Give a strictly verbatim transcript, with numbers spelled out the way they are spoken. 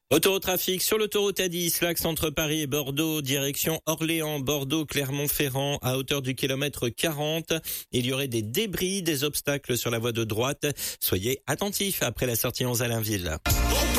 Retour au trafic sur l'autoroute A dix, l'axe entre Paris et Bordeaux, direction Orléans, Bordeaux, Clermont-Ferrand, à hauteur du kilomètre quarante. Il y aurait des débris, des obstacles sur la voie de droite. Soyez attentifs après la sortie onze à Allainville.